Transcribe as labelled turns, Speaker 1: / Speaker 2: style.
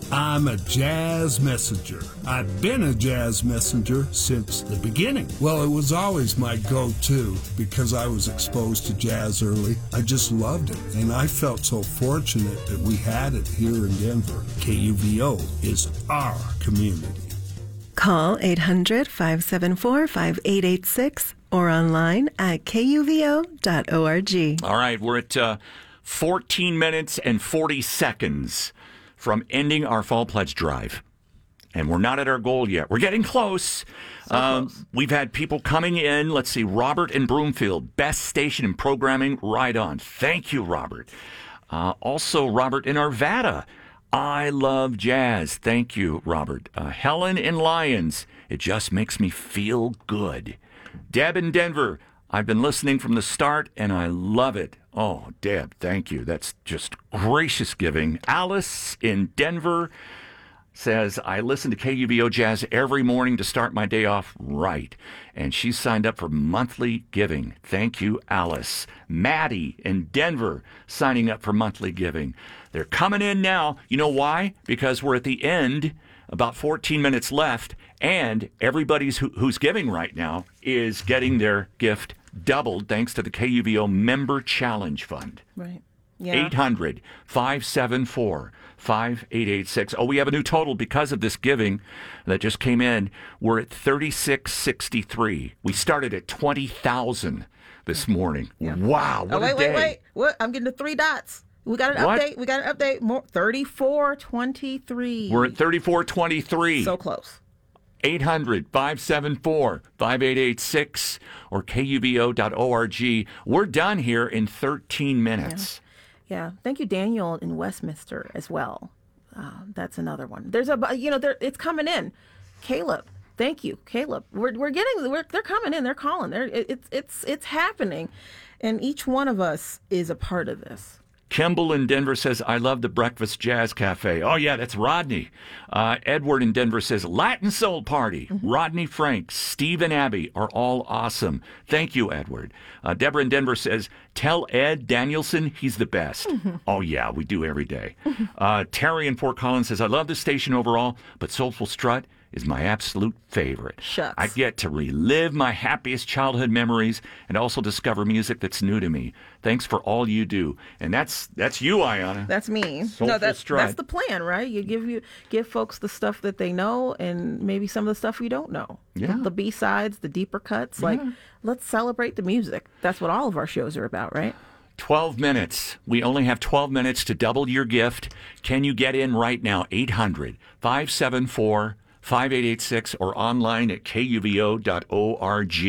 Speaker 1: I'm a jazz messenger. I've been a jazz messenger since the beginning. Well, it was always my go-to because I was exposed to jazz early. I just loved it, and I felt so fortunate that we had it here in Denver. KUVO is our community.
Speaker 2: Call 800-574-5886 or online at kuvo.org.
Speaker 3: All right, we're at 14 minutes and 40 seconds from ending our Fall Pledge Drive. And we're not at our goal yet. We're getting close. We've had people coming in. Let's see, Robert in Broomfield, best station in programming, right on. Thank you, Robert. Also, Robert in Arvada, I love jazz. Thank you, Robert. Helen in Lyons, it just makes me feel good. Deb in Denver, I've been listening from the start, and I love it. Oh, Deb, thank you. That's just gracious giving. Alice in Denver says, I listen to KUVO Jazz every morning to start my day off right. And she's signed up for monthly giving. Thank you, Alice. Maddie in Denver signing up for monthly giving. They're coming in now. You know why? Because we're at the end, about 14 minutes left, and everybody who's giving right now is getting their gift doubled thanks to the KUVO Member Challenge Fund.
Speaker 4: Right. Yeah.
Speaker 3: 800-574-5886. Oh, we have a new total because of this giving that just came in. We're at 3663. We started at 20,000 this morning. Yeah. Wow. What a day.
Speaker 4: Wait. What? I'm getting the 3 dots. We got an update. We got an update. More 3423.
Speaker 3: We're at 3423.
Speaker 4: So close.
Speaker 3: 800-574-5886 or KUVO.org. We're done here in 13 minutes.
Speaker 4: Yeah. Thank you, Daniel in Westminster as well. That's another one. There's it's coming in. Caleb. Thank you, Caleb. They're coming in. They're calling. It's happening. And each one of us is a part of this.
Speaker 3: Kimball in Denver says, I love the Breakfast Jazz Cafe. Oh, yeah, that's Rodney. Edward in Denver says, Latin Soul Party. Mm-hmm. Rodney Frank, Steve and Abby are all awesome. Thank you, Edward. Deborah in Denver says, tell Ed Danielson he's the best. Mm-hmm. Oh, yeah, we do every day. Mm-hmm. Terry in Fort Collins says, I love the station overall, but Soulful Strut is my absolute favorite.
Speaker 4: Shucks.
Speaker 3: I get to relive my happiest childhood memories and also discover music that's new to me. Thanks for all you do. And that's you, Ayanna.
Speaker 4: That's me. That's the plan, right? You give folks the stuff that they know and maybe some of the stuff you don't know.
Speaker 3: Yeah.
Speaker 4: The B-sides, the deeper cuts. Yeah. Like, let's celebrate the music. That's what all of our shows are about, right?
Speaker 3: 12 minutes. We only have 12 minutes to double your gift. Can you get in right now? 800-574-5886 or online at kuvo.org.